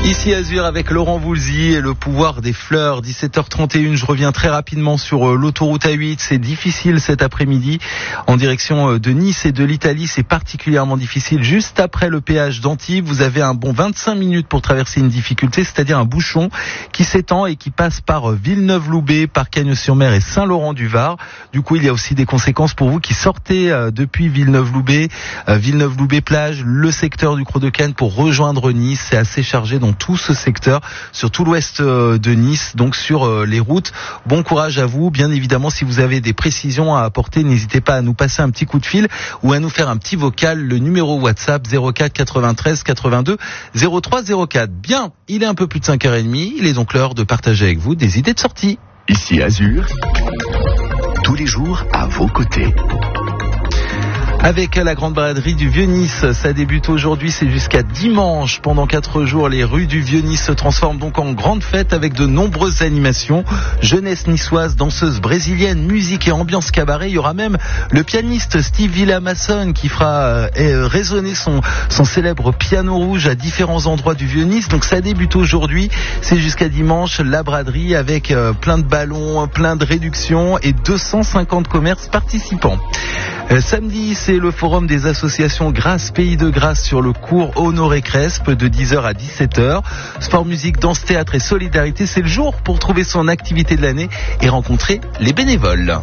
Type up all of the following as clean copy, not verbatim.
Ici Azur avec Laurent Voulzy et le pouvoir des fleurs. 17h31, je reviens très rapidement sur l'autoroute A8. C'est difficile cet après-midi en direction de Nice et de l'Italie. C'est particulièrement difficile juste après le péage d'Antibes. Vous avez un bon 25 minutes pour traverser une difficulté, c'est-à-dire un bouchon qui s'étend et qui passe par Villeneuve-Loubet, par Cagnes-sur-Mer et Saint-Laurent-du-Var. Du coup, il y a aussi des conséquences pour vous qui sortez depuis Villeneuve-Loubet, Villeneuve-Loubet-Plage, le secteur du Creux de Cannes pour rejoindre Nice. C'est assez chargé dans tout ce secteur, sur tout l'ouest de Nice, donc sur les routes. Bon courage à vous. Bien évidemment, si vous avez des précisions à apporter, n'hésitez pas à nous passer un petit coup de fil ou à nous faire un petit vocal. Le numéro WhatsApp 04 93 82 03 04. Bien, il est un peu plus de 5h30. Il est donc l'heure de partager avec vous des idées de sortie. Ici Azur, tous les jours à vos côtés. Avec la grande braderie du Vieux-Nice, ça débute aujourd'hui, c'est jusqu'à dimanche. Pendant 4 jours, les rues du Vieux-Nice se transforment donc en grande fête avec de nombreuses animations. Jeunesse niçoise, danseuse brésilienne, musique et ambiance cabaret. Il y aura même le pianiste Steve Villamasson qui fera résonner son célèbre piano rouge à différents endroits du Vieux-Nice. Donc ça débute aujourd'hui, c'est jusqu'à dimanche. La braderie avec plein de ballons, plein de réductions et 250 commerces participants. Samedi, c'est le forum des associations Grâce Pays de Grâce sur le cours Honoré Crespe de 10h à 17h. Sport, musique, danse, théâtre et solidarité, c'est le jour pour trouver son activité de l'année et rencontrer les bénévoles.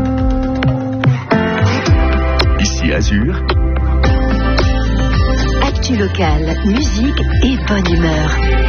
Ici Azur. Actu locale, musique et bonne humeur.